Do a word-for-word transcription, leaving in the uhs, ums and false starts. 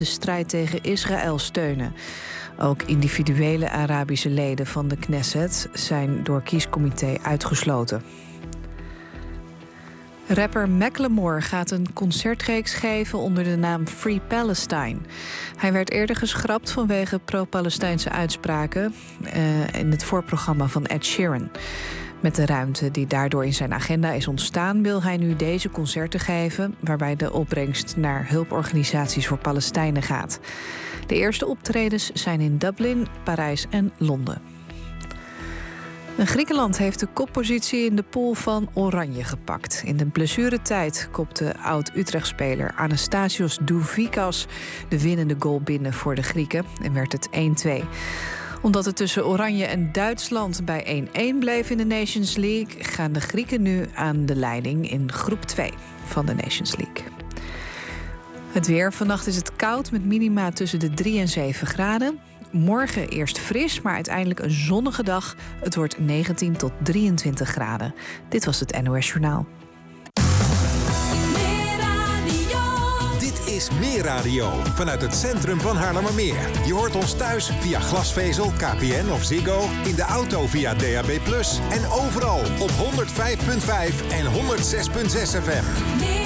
de strijd tegen Israël steunen. Ook individuele Arabische leden van de Knesset zijn door kiescomité uitgesloten. Rapper Macklemore gaat een concertreeks geven onder de naam Free Palestine. Hij werd eerder geschrapt vanwege pro-Palestijnse uitspraken uh, in het voorprogramma van Ed Sheeran. Met de ruimte die daardoor in zijn agenda is ontstaan, wil hij nu deze concerten geven, waarbij de opbrengst naar hulporganisaties voor Palestijnen gaat. De eerste optredens zijn in Dublin, Parijs en Londen. En Griekenland heeft de koppositie in de pool van Oranje gepakt. In de blessuretijd kopte oud-Utrecht-speler Anastasios Douvikas de winnende goal binnen voor de Grieken en werd het één-twee. Omdat het tussen Oranje en Duitsland bij één-één bleef in de Nations League, gaan de Grieken nu aan de leiding in groep twee van de Nations League. Het weer. Vannacht is het koud met minima tussen de drie en zeven graden. Morgen eerst fris, maar uiteindelijk een zonnige dag. Het wordt negentien tot drieëntwintig graden. Dit was het N O S Journaal. Dit is Meer Radio, vanuit het centrum van Haarlemmermeer. Je hoort ons thuis via glasvezel, K P N of Ziggo, in de auto via D A B plus, en overal op honderdvijf komma vijf en honderdzes komma zes F M.